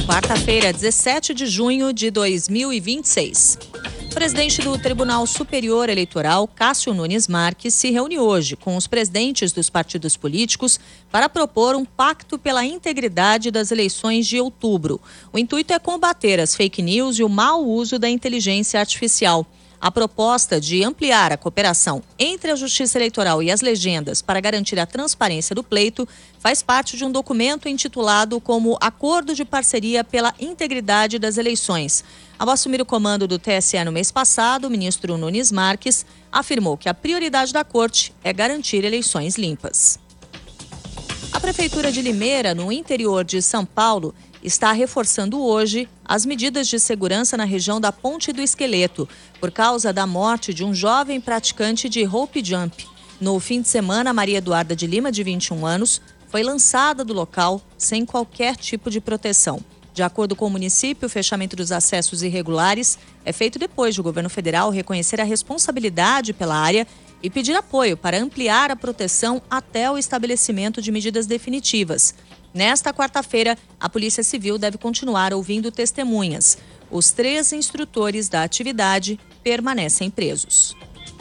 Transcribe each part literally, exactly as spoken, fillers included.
Quarta-feira, dezessete de junho de dois mil e vinte e seis. O presidente do Tribunal Superior Eleitoral, Cássio Nunes Marques, se reúne hoje com os presidentes dos partidos políticos para propor um pacto pela integridade das eleições de outubro. O intuito é combater as fake news e o mau uso da inteligência artificial. A proposta de ampliar a cooperação entre a Justiça Eleitoral e as legendas para garantir a transparência do pleito faz parte de um documento intitulado como Acordo de Parceria pela Integridade das Eleições. Ao assumir o comando do T S E no mês passado, o ministro Nunes Marques afirmou que a prioridade da Corte é garantir eleições limpas. A Prefeitura de Limeira, no interior de São Paulo, está reforçando hoje as medidas de segurança na região da Ponte do Esqueleto, por causa da morte de um jovem praticante de rope jump. No fim de semana, Maria Eduarda de Lima, de vinte e um anos, foi lançada do local sem qualquer tipo de proteção. De acordo com o município, o fechamento dos acessos irregulares é feito depois de o governo federal reconhecer a responsabilidade pela área e pedir apoio para ampliar a proteção até o estabelecimento de medidas definitivas. Nesta quarta-feira, a Polícia Civil deve continuar ouvindo testemunhas. Os três instrutores da atividade permanecem presos.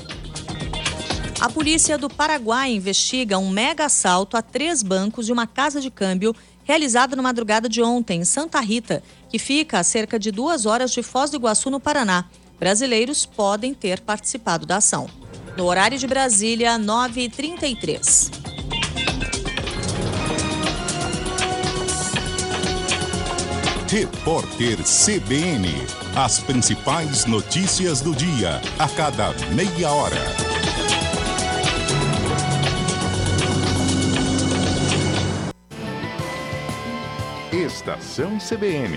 A polícia do Paraguai investiga um mega assalto a três bancos e uma casa de câmbio realizado na madrugada de ontem em Santa Rita, que fica a cerca de duas horas de Foz do Iguaçu, no Paraná. Brasileiros podem ter participado da ação. No horário de Brasília, nove e trinta e três. Repórter C B N. As principais notícias do dia, a cada meia hora. Estação C B N.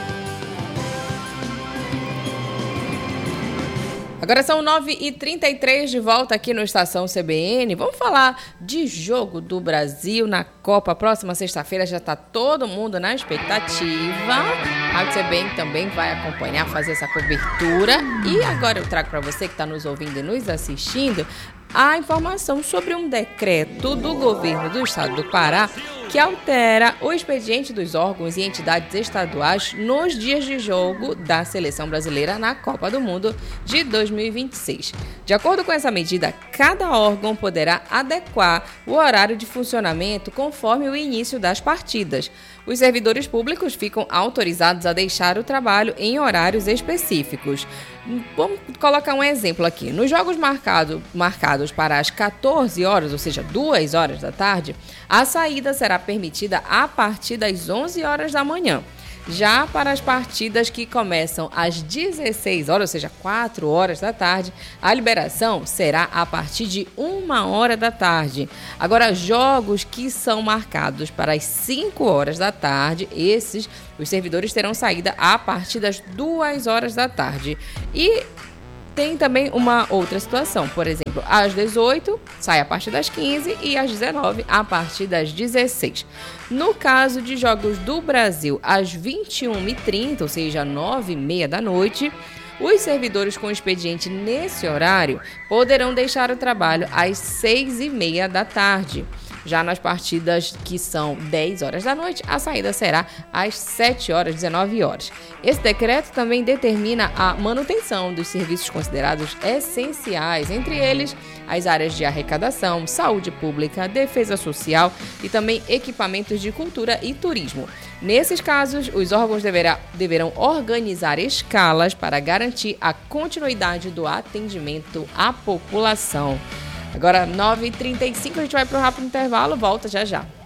Agora são nove e trinta e três, de volta aqui no Estação C B N. Vamos falar de jogo do Brasil na Copa. Próxima sexta-feira já está todo mundo na expectativa. A Rádio C B N também vai acompanhar, fazer essa cobertura. E agora eu trago para você que está nos ouvindo e nos assistindo a informação sobre um decreto do governo do estado do Pará que altera o expediente dos órgãos e entidades estaduais nos dias de jogo da seleção brasileira na Copa do Mundo de dois mil e vinte e seis. De acordo com essa medida, cada órgão poderá adequar o horário de funcionamento conforme o início das partidas. Os servidores públicos ficam autorizados a deixar o trabalho em horários específicos. Vamos colocar um exemplo aqui. Nos jogos marcado, marcados para as quatorze horas, ou seja, duas horas da tarde, a saída será permitida a partir das onze horas da manhã. Já para as partidas que começam às dezesseis horas, ou seja, quatro horas da tarde, a liberação será a partir de uma hora da tarde. Agora, jogos que são marcados para as cinco horas da tarde, esses, os servidores terão saída a partir das duas horas da tarde. E tem também uma outra situação, por exemplo, às dezoito, sai a partir das quinze e às dezenove, a partir das dezesseis. No caso de jogos do Brasil, às vinte e uma e trinta, ou seja, nove e meia da noite, os servidores com expediente nesse horário poderão deixar o trabalho às seis e meia da tarde. Já nas partidas que são dez horas da noite, a saída será às sete horas, dezenove horas. Esse decreto também determina a manutenção dos serviços considerados essenciais, entre eles as áreas de arrecadação, saúde pública, defesa social e também equipamentos de cultura e turismo. Nesses casos, os órgãos deverá, deverão organizar escalas para garantir a continuidade do atendimento à população. Agora, nove e trinta e cinco, a gente vai para um rápido intervalo, volta já já.